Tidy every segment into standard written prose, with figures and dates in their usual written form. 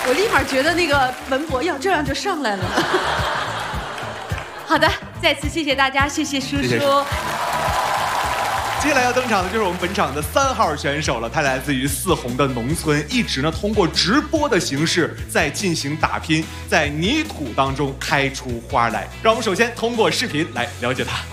我立马觉得那个文博要这样就上来了。好的，再次谢谢大家，谢谢叔叔。 谢谢接下来要登场的就是我们本场的3号选手了，他来自于泗洪的农村，一直呢通过直播的形式在进行打拼，在泥土当中开出花来。让我们首先通过视频来了解他。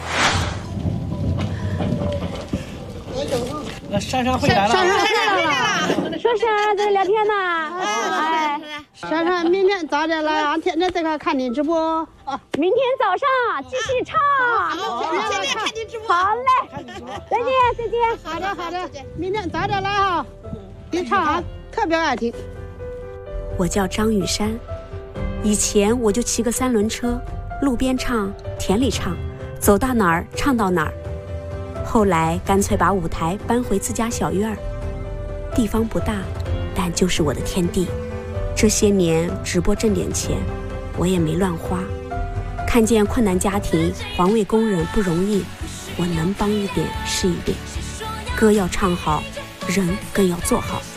珊珊回来了， 珊珊回来了， 说是在聊天呢。哎， 珊珊，明天早点来啊，天天在这看你直播。 明天早上继续唱。 天天看你直播。 好嘞，再见再见。 好的，明天早点来哈，你唱啊，特别爱听。 我叫张雨珊，以前我就骑个3轮车，路边唱，田里唱，走到哪儿唱到哪儿。后来干脆把舞台搬回自家小院儿，地方不大，但就是我的天地。这些年直播挣点钱，我也没乱花。看见困难家庭、环卫工人不容易，我能帮一点是一点。歌要唱好，人更要做好。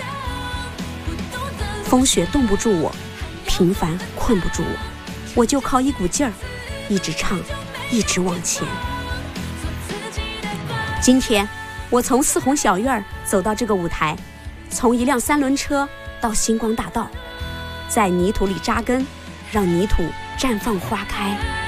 风雪冻不住我，平凡困不住我就靠一股劲儿，一直唱，一直往前。今天我从泗洪小院走到这个舞台，从一辆3轮车到星光大道，在泥土里扎根，让泥土绽放花开。